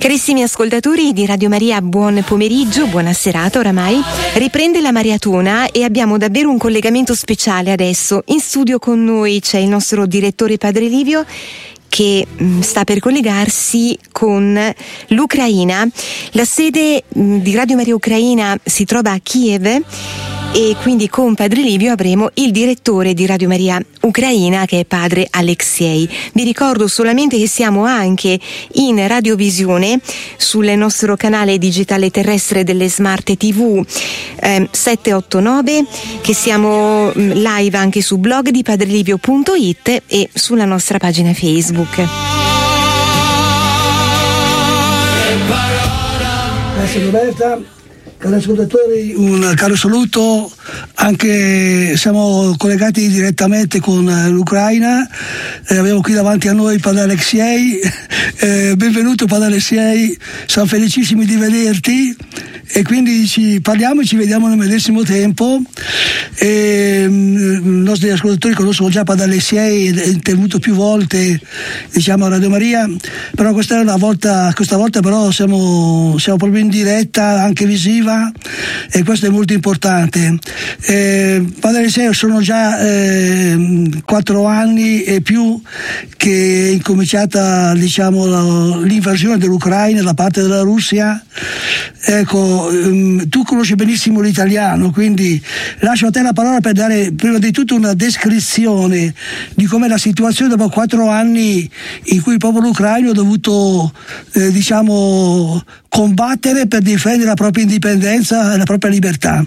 Carissimi ascoltatori di Radio Maria, buon pomeriggio, buona serata oramai. Riprende la maratona e abbiamo davvero un collegamento speciale adesso. In studio con noi c'è il nostro direttore Padre Livio che sta per collegarsi con l'Ucraina. La sede di Radio Maria Ucraina si trova a Kiev e quindi con Padre Livio avremo il direttore di Radio Maria Ucraina che è Padre Alexei. Vi ricordo solamente che siamo anche in radiovisione sul nostro canale digitale terrestre delle Smart TV 789, che siamo live anche su blog di padrelivio.it e sulla nostra pagina Facebook. Grazie Roberta. Cari ascoltatori, un caro saluto, anche siamo collegati direttamente con l'Ucraina, abbiamo qui davanti a noi Padre Alexei, benvenuto Padre Alexei, siamo felicissimi di vederti e quindi ci parliamo e ci vediamo nel medesimo tempo. I nostri ascoltatori conoscono già Padre Alexei, è intervenuto più volte a Radio Maria, però questa volta però siamo proprio in diretta, anche visiva, e questo è molto importante. Padre Alexei, sono già 4 anni e più che è incominciata l'invasione dell'Ucraina da parte della Russia. Ecco, tu conosci benissimo l'italiano, quindi lascio a te la parola per dare prima di tutto una descrizione di com'è la situazione dopo 4 anni in cui il popolo ucraino ha dovuto combattere per difendere la propria indipendenza e la propria libertà.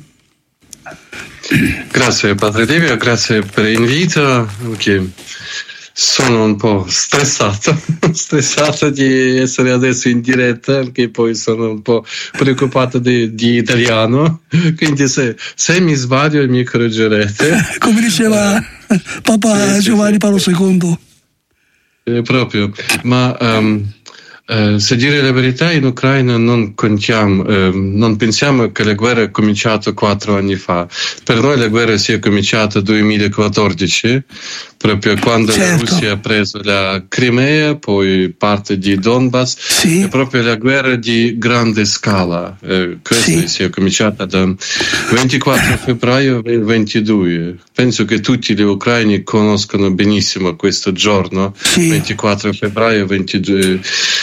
Grazie Padre Livio, grazie per l'invito. Sono un po' stressato di essere adesso in diretta, perché poi sono un po' preoccupato di italiano, quindi se mi sbaglio mi correggerete. Come diceva Papa Giovanni Paolo II. Proprio, ma se dire la verità, in Ucraina non pensiamo che la guerra è cominciata 4 anni fa. Per noi la guerra si è cominciata nel 2014, proprio quando la Russia ha preso la Crimea, poi parte di Donbass, sì. È proprio la guerra di grande scala. Questa si è cominciata dal 24 febbraio al 22. Penso che tutti gli ucraini conoscono benissimo questo giorno, 24 febbraio 22.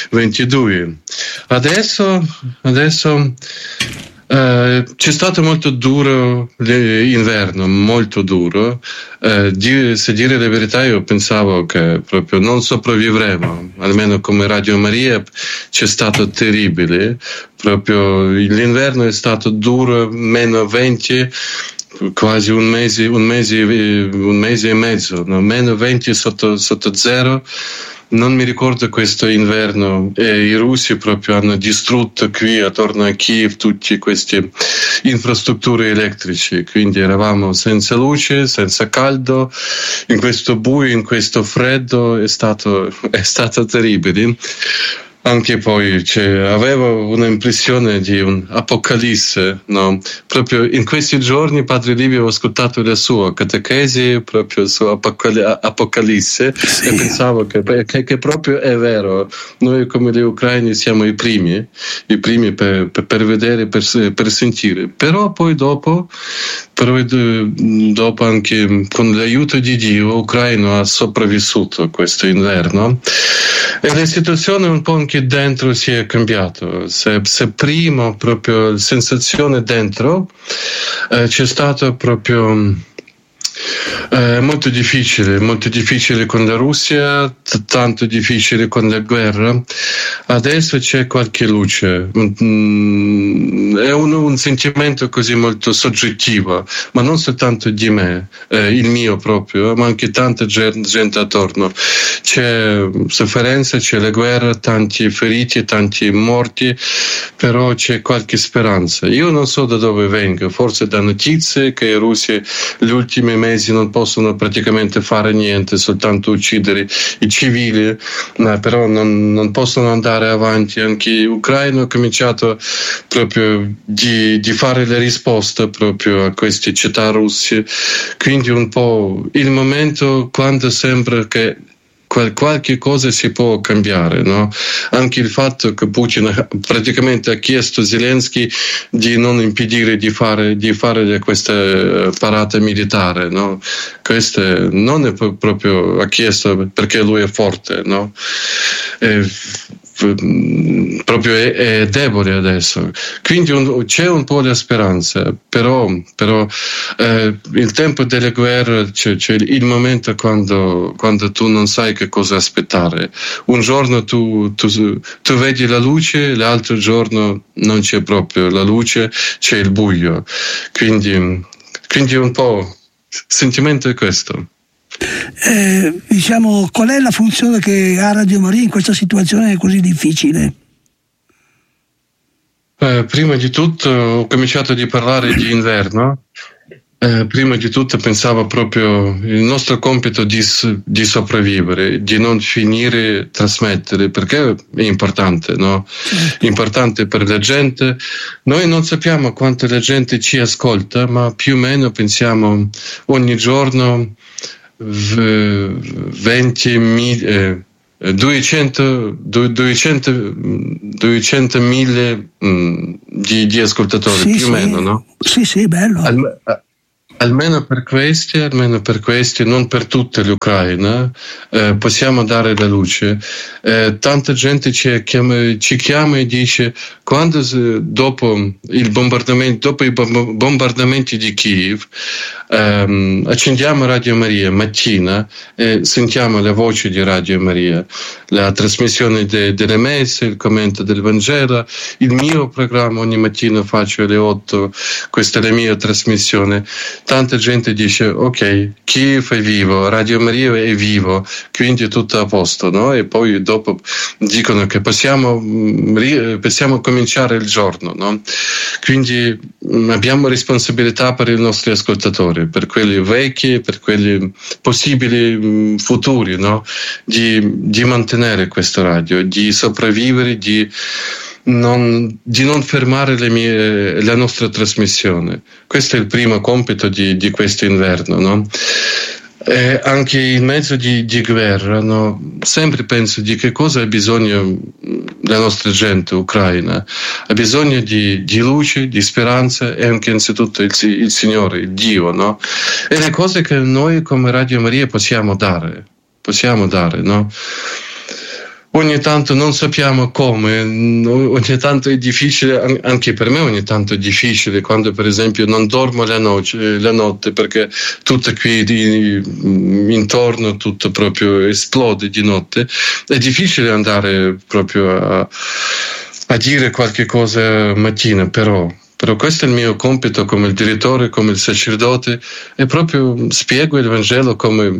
Adesso c'è stato molto duro l'inverno, molto duro. Se dire la verità, io pensavo che proprio non sopravvivremo, almeno come Radio Maria c'è stato terribile. Proprio l'inverno è stato duro, meno 20, quasi un mese e mezzo, no? Meno 20 sotto zero. Non mi ricordo questo inverno, e i russi proprio hanno distrutto qui attorno a Kiev tutte queste infrastrutture elettriche, quindi eravamo senza luce, senza caldo, in questo buio, in questo freddo, è stato terribile. Anche poi avevo un'impressione di un'apocalisse, no? Proprio in questi giorni Padre Livio ho ascoltato la sua catechesi proprio su apocalisse, e pensavo che proprio è vero. Noi come gli ucraini siamo i primi per vedere, per sentire. Però poi dopo anche con l'aiuto di Dio l'Ucraina ha sopravvissuto questo inverno, e la situazione un po' anche dentro si è cambiato. Se prima proprio la sensazione dentro c'è stato proprio molto difficile con la Russia, tanto difficile con la guerra. Adesso c'è qualche luce, è un sentimento così molto soggettivo, ma non soltanto di me, il mio proprio, ma anche tanta gente attorno. C'è sofferenza, c'è la guerra, tanti feriti, tanti morti, però c'è qualche speranza. Io non so da dove venga, forse da notizie che i russi gli ultimi mesi non possono praticamente fare niente, soltanto uccidere i civili, però non possono andare avanti. Anche l'Ucraina ha cominciato proprio di fare le risposte proprio a queste città russe, quindi un po' il momento quando sembra che qualche cosa si può cambiare, no? Anche il fatto che Putin praticamente ha chiesto a Zelensky di non impedire di fare questa parata militare, no? Questo non è proprio ha chiesto perché lui è forte, no? Proprio è debole adesso, quindi c'è un po' di speranza, però il tempo delle guerre c'è il momento quando tu non sai che cosa aspettare. Un giorno tu vedi la luce, l'altro giorno non c'è proprio la luce, c'è il buio, quindi un po' il sentimento è questo. Diciamo, qual è la funzione che ha Radio Maria in questa situazione così difficile? Prima di tutto ho cominciato a parlare di inverno. Prima di tutto pensavo proprio il nostro compito di sopravvivere, di non finire trasmettere, perché è importante, no? Certo. Importante per la gente. Noi non sappiamo quanta la gente ci ascolta, ma più o meno pensiamo ogni giorno 200.000 di ascoltatori, sì, più o meno, no? Sì, bello. Almeno per questi, non per tutte le Ucraine, possiamo dare la luce. Tanta gente ci chiama e dice: quando dopo i bombardamenti di Kiev accendiamo Radio Maria mattina e sentiamo la voce di Radio Maria, la trasmissione delle messe, il commento del Vangelo, il mio programma ogni mattina faccio alle 8, questa è la mia trasmissione. Tanta gente dice: ok, Kiev è vivo, Radio Maria è vivo, quindi è tutto a posto, no? E poi dopo dicono che possiamo cominciare il giorno, no? Quindi abbiamo responsabilità per i nostri ascoltatori, per quelli vecchi, per quelli possibili futuri, no? Di mantenere questa radio, di sopravvivere, di non fermare la nostra trasmissione. Questo è il primo compito di questo inverno, no? Anche in mezzo di guerra, no? Sempre penso di che cosa ha bisogno la nostra gente ucraina. Ha bisogno di luce, di speranza e anche innanzitutto il Signore, il Dio, no? E le cose che noi come Radio Maria possiamo dare, no? Ogni tanto non sappiamo come, ogni tanto è difficile, anche per me ogni tanto è difficile quando per esempio non dormo la notte perché tutto qui intorno, tutto proprio esplode di notte. È difficile andare proprio a dire qualche cosa mattina, però questo è il mio compito come il direttore, come il sacerdote, e proprio spiego il Vangelo come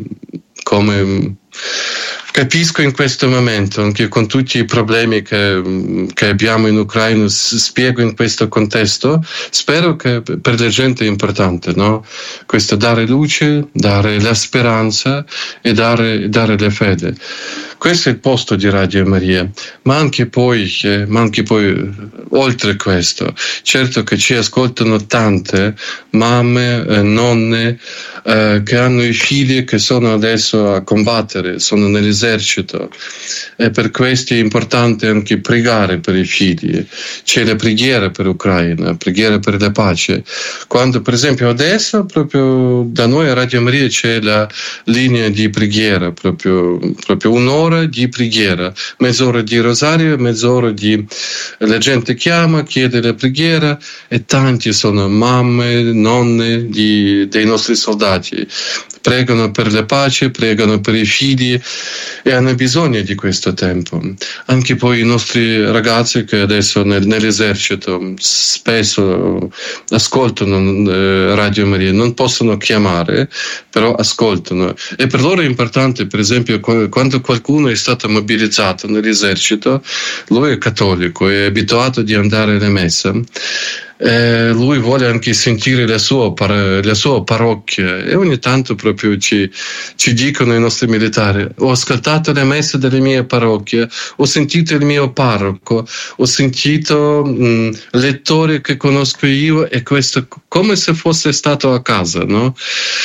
capisco in questo momento, anche con tutti i problemi che abbiamo in Ucraina, spiego in questo contesto. Spero che per la gente è importante, no? Questo dare luce, dare la speranza e dare la fede. Questo è il posto di Radio Maria, ma anche poi oltre questo, certo che ci ascoltano tante mamme, nonne che hanno i figli che sono adesso a combattere, sono nell'esercito, e per questo è importante anche pregare per i figli. C'è la preghiera per l'Ucraina, preghiera per la pace. Quando per esempio adesso proprio da noi a Radio Maria c'è la linea di preghiera, proprio un'ora di preghiera, mezz'ora di rosario, mezz'ora la gente chiede la preghiera, e tanti sono mamme, nonne dei nostri soldati, pregano per la pace, pregano per i figli e hanno bisogno di questo tempo. Anche poi i nostri ragazzi che adesso nell'esercito spesso ascoltano Radio Maria, non possono chiamare, però ascoltano, e per loro è importante, per esempio, quando qualcuno è stato mobilizzato nell'esercito, lui è cattolico, è abituato di andare alle messe, lui vuole anche sentire la sua parrocchia, e ogni tanto proprio ci dicono i nostri militari: ho ascoltato le messe delle mie parrocchie, ho sentito il mio parroco, ho sentito lettori che conosco io, e questo come se fosse stato a casa, no?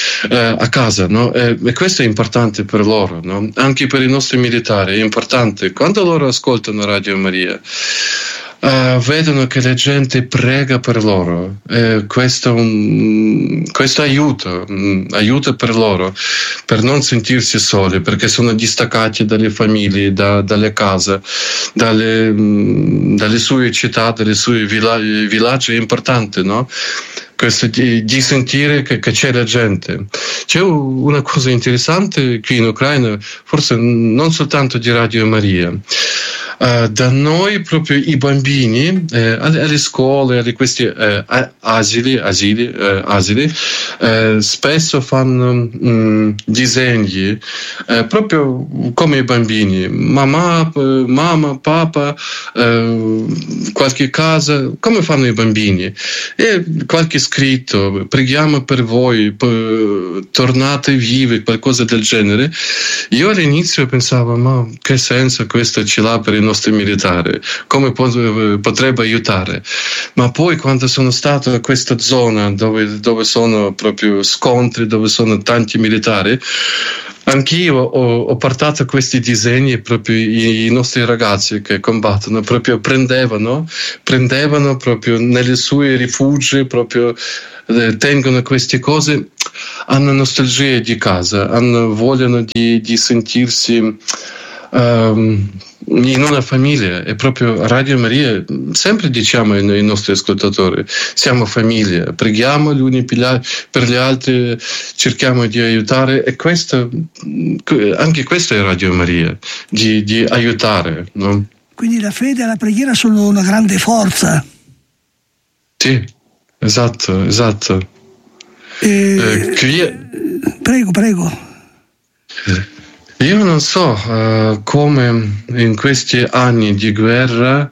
E questo è importante per loro, no? Anche per i nostri militari è importante. Quando loro ascoltano Radio Maria, vedono che la gente prega per loro, questo aiuta per loro, per non sentirsi soli, perché sono distaccati dalle famiglie, dalle case, dalle sue città, dalle sue villaggi. È importante, no? Questo di sentire che c'è la gente. C'è una cosa interessante qui in Ucraina, forse non soltanto di Radio Maria. Da noi proprio i bambini alle scuole, a questi asili, spesso fanno disegni proprio come i bambini, mamma, papà, qualche casa, come fanno i bambini, e qualche scritto: preghiamo per voi, tornate vivi, qualcosa del genere. Io all'inizio pensavo: ma che senso questo ce l'ha per i nostri militari, come potrebbe aiutare? Ma poi, quando sono stato in questa zona dove sono proprio scontri, dove sono tanti militari, anch'io ho portato questi disegni, proprio i nostri ragazzi che combattono proprio prendevano proprio nelle sue rifugi, proprio tengono queste cose, hanno nostalgia di casa, vogliono di sentirsi in una famiglia. E proprio Radio Maria, sempre diciamo ai nostri ascoltatori: siamo famiglia, preghiamo gli uni per gli altri, cerchiamo di aiutare, e anche questo è Radio Maria, di aiutare, no? Quindi la fede e la preghiera sono una grande forza. Sì, esatto. Prego. Io non so come in questi anni di guerra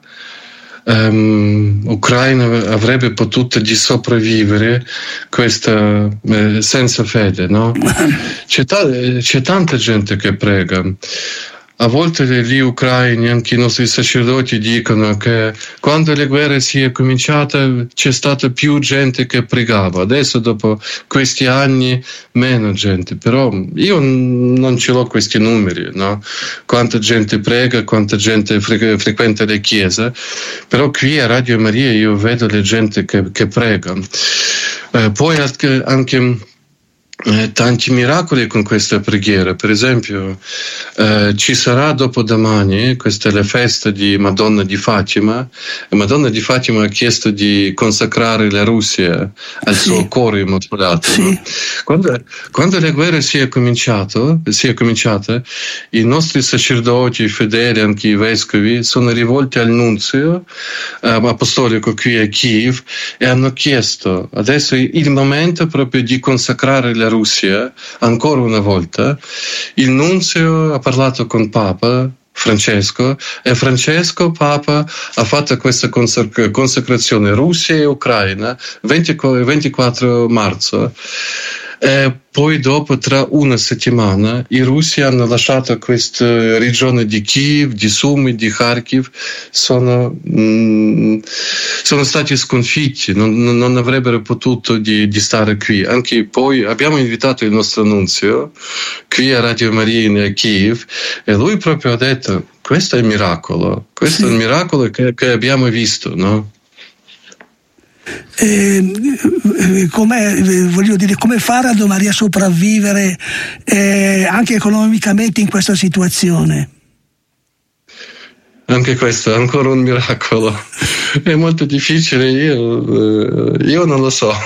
Ucraina avrebbe potuto di sopravvivere questa senza fede, no? C'è tanta gente che prega. A volte gli ucraini, anche i nostri sacerdoti, dicono che quando le guerre si è cominciata c'è stata più gente che pregava. Adesso, dopo questi anni, meno gente. Però io non ce l'ho questi numeri, no? Quanta gente prega, quanta gente frequenta le chiese. Però qui a Radio Maria io vedo le gente che prega. Poi anche tanti miracoli con questa preghiera. Per esempio, ci sarà dopodomani, questa è la festa di Madonna di Fatima, e Madonna di Fatima ha chiesto di consacrare la Russia al suo cuore immacolato. Sì. No? Quando la guerra si è cominciata, i nostri sacerdoti, i fedeli, anche i vescovi, sono rivolti al nunzio apostolico qui a Kiev e hanno chiesto: adesso è il momento proprio di consacrare la Russia ancora una volta. Il nunzio ha parlato con Papa Francesco, e Francesco, Papa, ha fatto questa consacrazione Russia e Ucraina 24 marzo. E poi dopo, tra una settimana, i russi hanno lasciato questa regione di Kiev, di Sumy, di Kharkiv, sono stati sconfitti, non avrebbero potuto di stare qui. Anche poi abbiamo invitato il nostro nunzio qui a Radio Maria a Kiev, e lui proprio ha detto: questo è il miracolo, questo è il miracolo che abbiamo visto, no? Come fa Radio Maria a sopravvivere anche economicamente in questa situazione? Anche questo è ancora un miracolo. È molto difficile, io non lo so.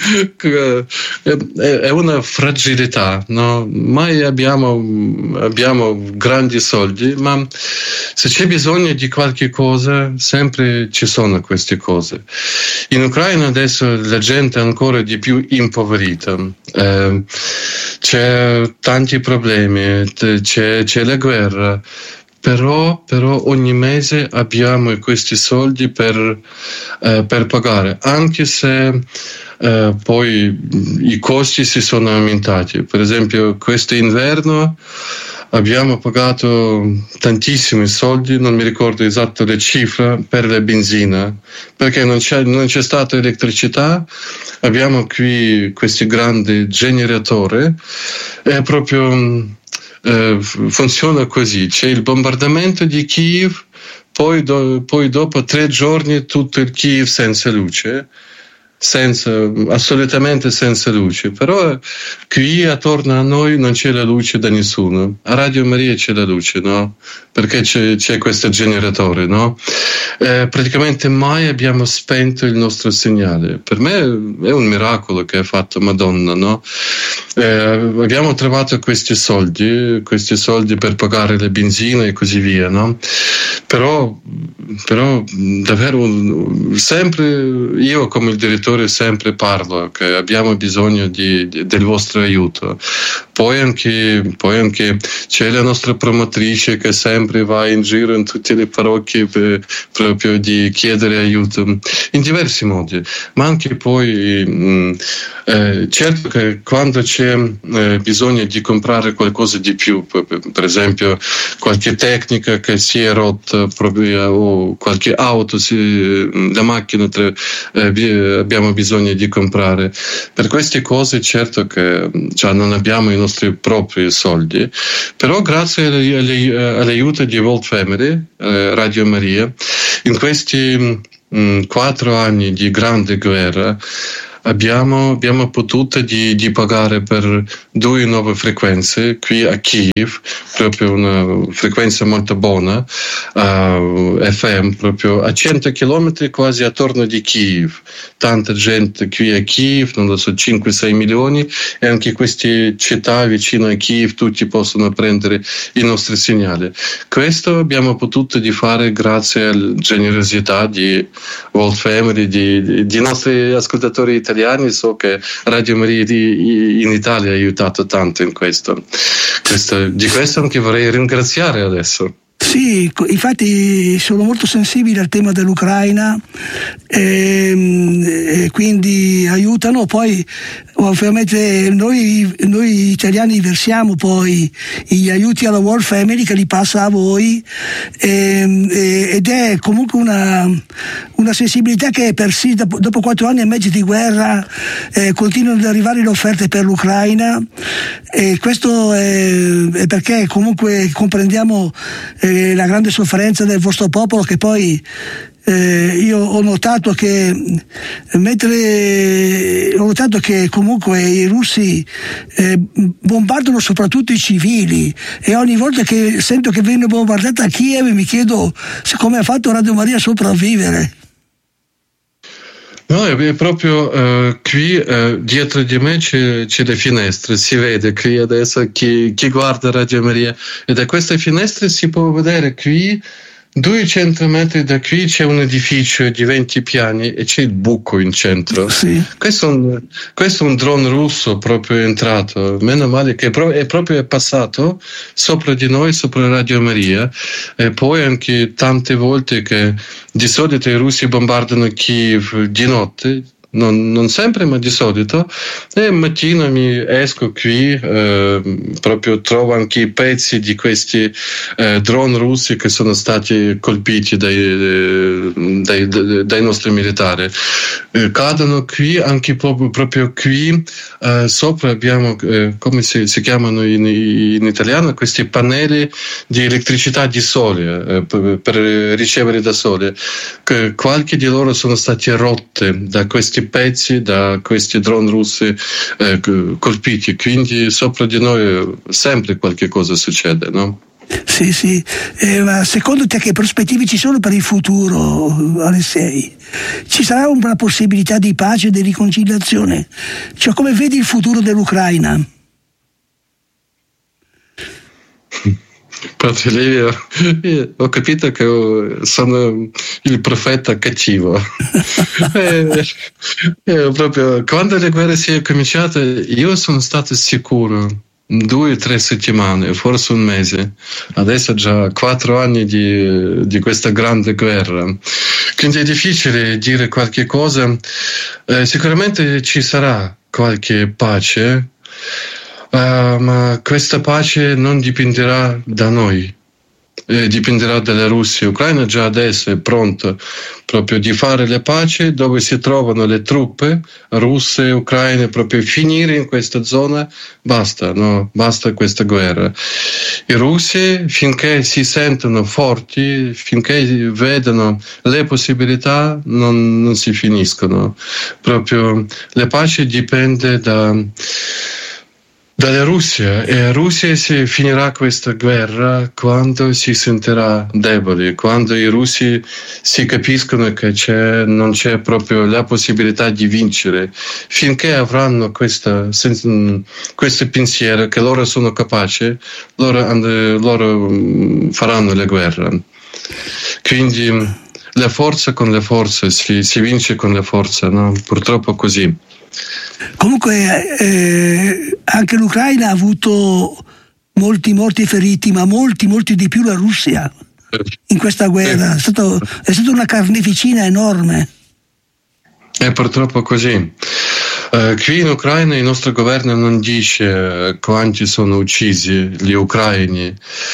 È una fragilità, no? Mai abbiamo grandi soldi, ma se c'è bisogno di qualche cosa, sempre ci sono queste cose. In Ucraina adesso la gente è ancora di più impoverita. C'è tanti problemi, c'è la guerra. però ogni mese abbiamo questi soldi per pagare, anche se poi i costi si sono aumentati. Per esempio questo inverno abbiamo pagato tantissimi soldi, non mi ricordo esatto le cifre, per la benzina, perché non c'è stata elettricità. Abbiamo qui questi grandi generatori e proprio funziona così: c'è il bombardamento di Kiev, poi dopo 3 giorni tutto il Kiev senza luce, assolutamente senza luce. Però qui attorno a noi non c'è la luce da nessuno. A Radio Maria c'è la luce, no? Perché c'è questo generatore, no? Praticamente mai abbiamo spento il nostro segnale. Per me è un miracolo che ha fatto Madonna, no? Abbiamo trovato questi soldi per pagare la benzina e così via, no? Però davvero sempre io come il direttore sempre parlo che abbiamo bisogno del vostro aiuto. Poi anche c'è la nostra promotrice che sempre va in giro in tutte le parrocchie proprio di chiedere aiuto in diversi modi, ma anche poi certo che quando c'è bisogno di comprare qualcosa di più, per esempio qualche tecnica che si è rotta proprio, o qualche auto, la macchina abbiamo bisogno di comprare. Per queste cose certo che non abbiamo i nostri propri soldi, però grazie all'aiuto di World Family, Radio Maria, in questi 4 anni di grande guerra abbiamo potuto di pagare per 2 nuove frequenze qui a Kiev, proprio una frequenza molto buona, FM, proprio a 100 km quasi attorno di Kiev. Tanta gente qui a Kiev, non lo so, 5-6 milioni, e anche queste città vicino a Kiev tutti possono prendere il nostro segnale. Questo abbiamo potuto di fare grazie alla generosità di World Family, di nostri ascoltatori italiani. So che Radio Maria in Italia ha aiutato tanto in questo. Di questo anche vorrei ringraziare adesso. Sì, infatti sono molto sensibile al tema dell'Ucraina e quindi aiutano. Poi ovviamente noi italiani versiamo poi gli aiuti alla World Family che li passa a voi, ed è comunque una sensibilità che persiste dopo 4 anni e mezzo di guerra. Continuano ad arrivare le offerte per l'Ucraina, e questo è perché comunque comprendiamo la grande sofferenza del vostro popolo, che poi io ho notato che comunque i russi bombardano soprattutto i civili, e ogni volta che sento che viene bombardata Kiev mi chiedo come ha fatto Radio Maria a sopravvivere. No, è proprio qui dietro di me c'è le finestre, si vede qui adesso chi guarda Radio Maria, e da queste finestre si può vedere qui 200 metri da qui c'è un edificio di 20 piani e c'è il buco in centro. Sì. Questo è un drone russo proprio entrato, meno male che è proprio passato sopra di noi, sopra Radio Maria. E poi anche tante volte che di solito i russi bombardano Kiev di notte, non sempre, ma di solito, e mattino mi esco qui, proprio trovo anche i pezzi di questi droni russi che sono stati colpiti dai nostri militari. Cadono qui, anche proprio qui sopra abbiamo, come si chiamano in italiano, questi pannelli di elettricità di sole, per ricevere da sole. Qualche di loro sono stati rotte da questi pezzi, da questi droni russi colpiti, quindi sopra di noi sempre qualche cosa succede, no? Sì, ma secondo te che prospettive ci sono per il futuro, Alessei? Ci sarà una possibilità di pace e di riconciliazione? Cioè, come vedi il futuro dell'Ucraina? Padre Livio, ho capito che sono il profeta cattivo. Proprio quando la guerra si è cominciata, io sono stato sicuro 2 o 3 settimane, forse un mese. Adesso già 4 anni di questa grande guerra. Quindi è difficile dire qualche cosa. Sicuramente ci sarà qualche pace, ma questa pace non dipenderà da noi. Dipenderà dalla Russia. L'Ucraina già adesso è pronta proprio di fare la pace dove si trovano le truppe russe e ucraine, proprio finire in questa zona, basta questa guerra. I russi, finché si sentono forti, finché vedono le possibilità, non si finiscono. Proprio la pace dipende dalla Russia, e Russia si finirà questa guerra quando si sentirà deboli, quando i russi si capiscono che non c'è proprio la possibilità di vincere. Finché avranno questo pensiero che loro sono capaci, loro faranno la guerra. Quindi la forza con la forza, si vince con la forza, no? Purtroppo così. Comunque anche l'Ucraina ha avuto molti morti e feriti, ma molti di più la Russia in questa guerra. È stata una carneficina enorme. È purtroppo così. Qui in Ucraina il nostro governo non dice quanti sono uccisi gli ucraini.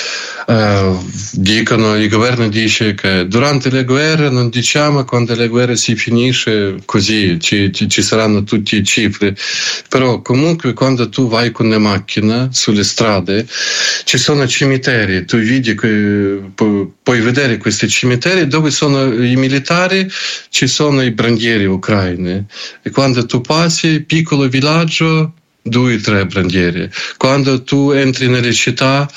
Il governo dice che durante le guerre non diciamo, quando le guerre si finisce così ci saranno tutte le cifre, però comunque quando tu vai con le macchine sulle strade ci sono cimiteri, tu vedi puoi vedere questi cimiteri dove sono i militari, ci sono i bandiere ucraini, e quando tu passi piccolo villaggio 2 o 3 bandiere, quando tu entri nelle città